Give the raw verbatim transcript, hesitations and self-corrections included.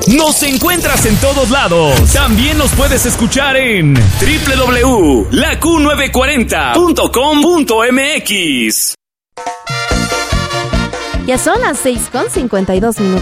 Nos encuentras en todos lados. También nos puedes escuchar en doble u doble u doble u punto la q novecientos cuarenta punto com punto m x. Ya son las seis con cincuenta y dos minutos.